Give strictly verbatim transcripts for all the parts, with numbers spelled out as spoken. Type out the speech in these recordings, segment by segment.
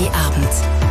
D Abend.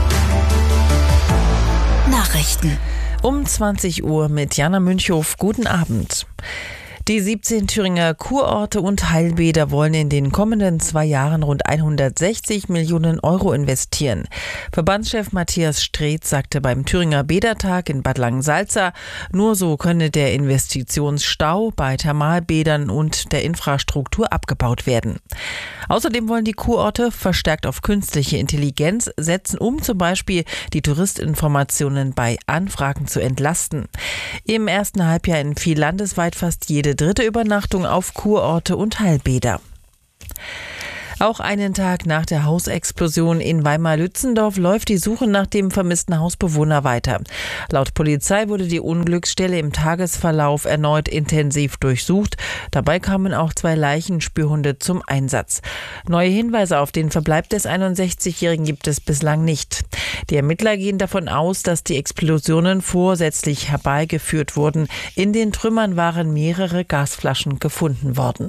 Nachrichten. Um zwanzig Uhr mit Jana Münchhoff. Guten Abend. Die siebzehn Thüringer Kurorte und Heilbäder wollen in den kommenden zwei Jahren rund hundertsechzig Millionen Euro investieren. Verbandschef Matthias Streetz sagte beim Thüringer Bädertag in Bad Langensalza, nur so könne der Investitionsstau bei Thermalbädern und der Infrastruktur abgebaut werden. Außerdem wollen die Kurorte verstärkt auf künstliche Intelligenz setzen, um zum Beispiel die Touristinformationen bei Anfragen zu entlasten. Im ersten Halbjahr entfiel landesweit fast jede dritte Übernachtung auf Kurorte und Heilbäder. Auch einen Tag nach der Hausexplosion in Weimar-Lützendorf läuft die Suche nach dem vermissten Hausbewohner weiter. Laut Polizei wurde die Unglücksstelle im Tagesverlauf erneut intensiv durchsucht. Dabei kamen auch zwei Leichenspürhunde zum Einsatz. Neue Hinweise auf den Verbleib des einundsechzigjährigen gibt es bislang nicht. Die Ermittler gehen davon aus, dass die Explosionen vorsätzlich herbeigeführt wurden. In den Trümmern waren mehrere Gasflaschen gefunden worden.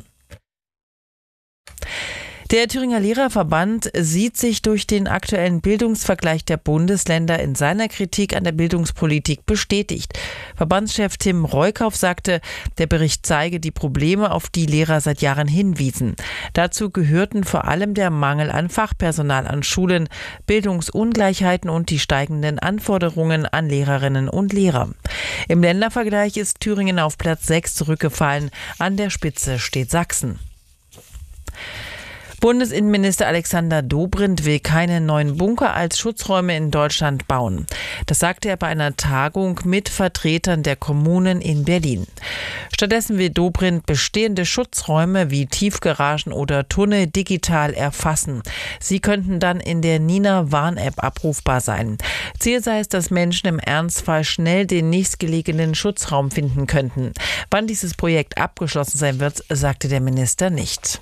Der Thüringer Lehrerverband sieht sich durch den aktuellen Bildungsvergleich der Bundesländer in seiner Kritik an der Bildungspolitik bestätigt. Verbandschef Tim Reukauf sagte, der Bericht zeige die Probleme, auf die Lehrer seit Jahren hinwiesen. Dazu gehörten vor allem der Mangel an Fachpersonal an Schulen, Bildungsungleichheiten und die steigenden Anforderungen an Lehrerinnen und Lehrer. Im Ländervergleich ist Thüringen auf Platz sechs zurückgefallen. An der Spitze steht Sachsen. Bundesinnenminister Alexander Dobrindt will keine neuen Bunker als Schutzräume in Deutschland bauen. Das sagte er bei einer Tagung mit Vertretern der Kommunen in Berlin. Stattdessen will Dobrindt bestehende Schutzräume wie Tiefgaragen oder Tunnel digital erfassen. Sie könnten dann in der Nina Warn-App abrufbar sein. Ziel sei es, dass Menschen im Ernstfall schnell den nächstgelegenen Schutzraum finden könnten. Wann dieses Projekt abgeschlossen sein wird, sagte der Minister nicht.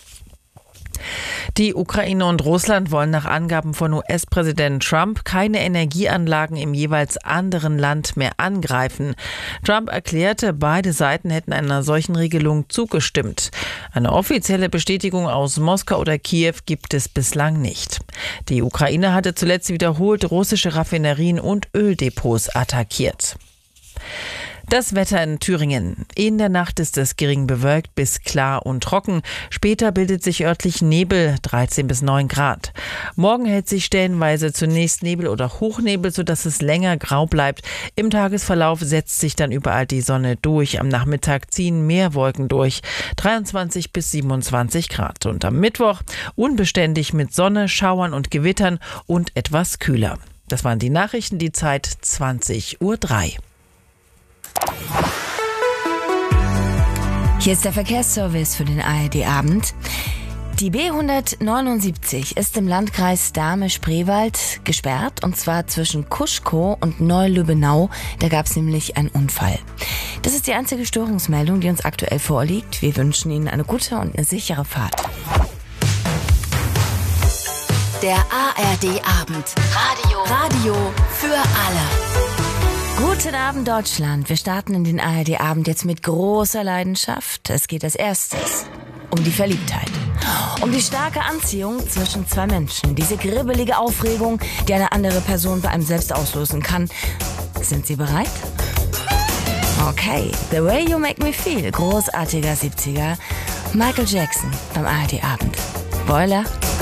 Die Ukraine und Russland wollen nach Angaben von U S-Präsident Trump keine Energieanlagen im jeweils anderen Land mehr angreifen. Trump erklärte, beide Seiten hätten einer solchen Regelung zugestimmt. Eine offizielle Bestätigung aus Moskau oder Kiew gibt es bislang nicht. Die Ukraine hatte zuletzt wiederholt russische Raffinerien und Öldepots attackiert. Das Wetter in Thüringen. In der Nacht ist es gering bewölkt bis klar und trocken. Später bildet sich örtlich Nebel, dreizehn bis neun Grad. Morgen hält sich stellenweise zunächst Nebel oder Hochnebel, sodass es länger grau bleibt. Im Tagesverlauf setzt sich dann überall die Sonne durch. Am Nachmittag ziehen mehr Wolken durch. dreiundzwanzig bis siebenundzwanzig Grad. Und am Mittwoch unbeständig mit Sonne, Schauern und Gewittern und etwas kühler. Das waren die Nachrichten, die Zeit zwanzig Uhr drei. Hier ist der Verkehrsservice für den A R D-Abend. Die B hundertneunundsiebzig ist im Landkreis Dahme-Spreewald gesperrt, und zwar zwischen Kuschkow und Neu-Lübbenau. Da gab es nämlich einen Unfall. Das ist die einzige Störungsmeldung, die uns aktuell vorliegt. Wir wünschen Ihnen eine gute und eine sichere Fahrt. Der A R D-Abend. Radio. Radio für alle. Guten Abend, Deutschland. Wir starten in den A R D-Abend jetzt mit großer Leidenschaft. Es geht als erstes um die Verliebtheit. Um die starke Anziehung zwischen zwei Menschen. Diese gribbelige Aufregung, die eine andere Person bei einem selbst auslösen kann. Sind Sie bereit? Okay. The Way You Make Me Feel. Großartiger siebziger. Michael Jackson beim A R D-Abend. Boiler.